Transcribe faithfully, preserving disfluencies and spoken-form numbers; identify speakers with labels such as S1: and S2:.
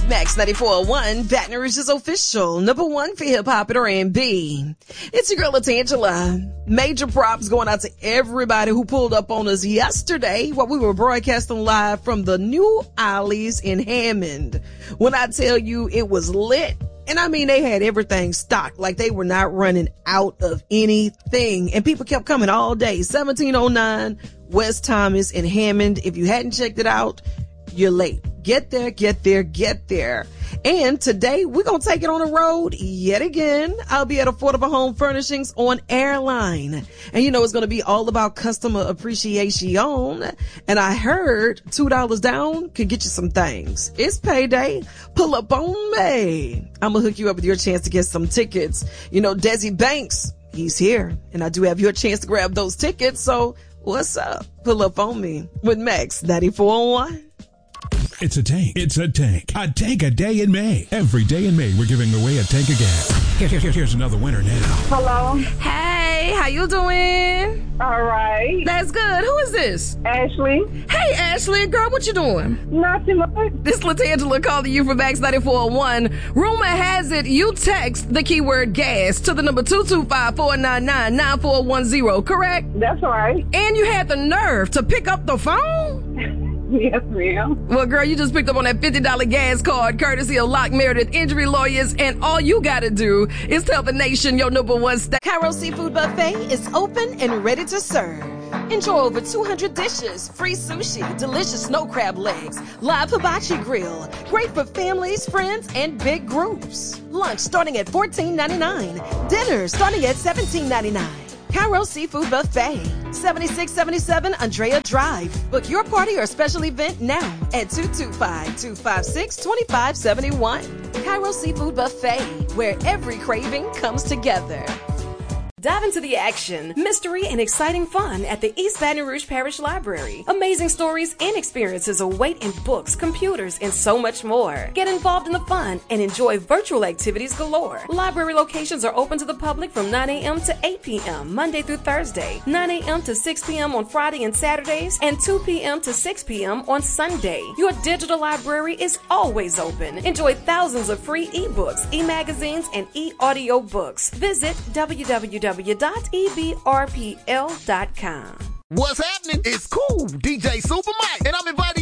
S1: Max ninety-four point one, Baton Rouge's official number one for hip-hop and R and B. It's your girl, Latangela. Major props going out to everybody who pulled up on us yesterday while we were broadcasting live from the new Ollie's in Hammond. When I tell you it was lit, and I mean, they had everything stocked, like they were not running out of anything. And people kept coming all day. seventeen oh nine West Thomas in Hammond. If you hadn't checked it out, you're late. Get there, get there, get there. And today we're going to take it on the road yet again. I'll be at Affordable Home Furnishings on Airline. And you know, it's going to be all about customer appreciation. And I heard two dollars down could get you some things. It's payday. Pull up on me. I'm going to hook you up with your chance to get some tickets. You know, Desi Banks, he's here. And I do have your chance to grab those tickets. So what's up? Pull up on me with Max ninety-four point one.
S2: It's a tank. It's a tank. A tank a day in May. Every day in May, we're giving away a tank of gas. Here, here, here, here's another winner now.
S3: Hello.
S1: Hey, how you doing?
S3: All right.
S1: That's good. Who is this?
S3: Ashley.
S1: Hey, Ashley. Girl, what you doing?
S3: Nothing much.
S1: This is Latangela calling you from Max ninety-four point one. Rumor has it you text the keyword gas to the number two two five, four nine nine, nine four one zero, correct?
S3: That's right.
S1: And you had the nerve to pick up the phone?
S3: Yes, ma'am.
S1: Well, girl, you just picked up on that fifty dollars gas card courtesy of Lock Meredith Injury Lawyers, and all you gotta do is tell the nation your number one state. Cairo Seafood Buffet is open and ready to serve. Enjoy over two hundred dishes, free sushi, delicious snow crab legs, live hibachi grill, great for families, friends, and big groups. Lunch starting at fourteen ninety-nine, dinner starting at seventeen ninety-nine. Cairo Seafood Buffet, seventy-six seventy-seven Andrea Drive. Book your party or special event now at two two five, two five six, two five seven one. Cairo Seafood Buffet, where every craving comes together. Dive into the action, mystery, and exciting fun at the East Baton Rouge Parish Library. Amazing stories and experiences await in books, computers, and so much more. Get involved in the fun and enjoy virtual activities galore. Library locations are open to the public from nine a.m. to eight p.m. Monday through Thursday, nine a.m. to six p.m. on Friday and Saturdays, and two p.m. to six p.m. on Sunday. Your digital library is always open. Enjoy thousands of free ebooks, e-magazines, and e-audio books. Visit w w w dot e b r p l dot com.
S4: What's happening? It's cool. D J Super Mike, and I'm inviting